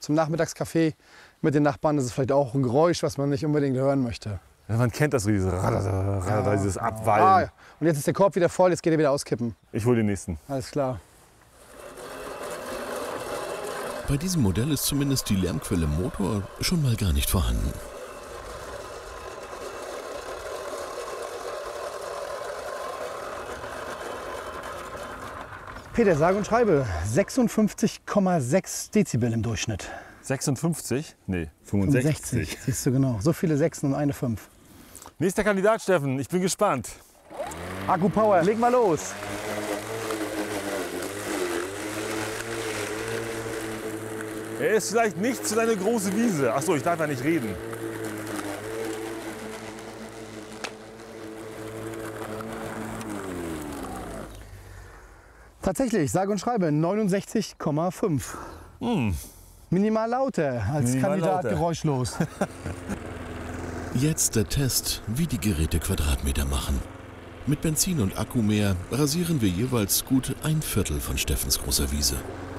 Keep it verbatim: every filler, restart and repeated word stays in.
zum Nachmittagskaffee mit den Nachbarn ist es vielleicht auch ein Geräusch, was man nicht unbedingt hören möchte. Ja, man kennt das so, dieses, ja, dieses Abwallen. Ah, ja. Und jetzt ist der Korb wieder voll, jetzt geht er wieder auskippen. Ich hole den nächsten. Alles klar. Bei diesem Modell ist zumindest die Lärmquelle Motor schon mal gar nicht vorhanden. Peter, sage und schreibe, sechsundfünfzig Komma sechs Dezibel im Durchschnitt. sechsundfünfzig? Nee, fünfundsechzig. Siehst du genau, so viele Sechsen und eine Fünf. Nächster Kandidat, Steffen, ich bin gespannt. Akku Power, leg mal los. Er ist vielleicht nicht so eine große Wiese. Achso, ich darf ja nicht reden. Tatsächlich, sage und schreibe, neunundsechzig Komma fünf. Mm. Minimal lauter als Minimal Kandidat lauter. geräuschlos. Jetzt der Test, wie die Geräte Quadratmeter machen. Mit Benzin und Akku mehr rasieren wir jeweils gut ein Viertel von Steffens großer Wiese.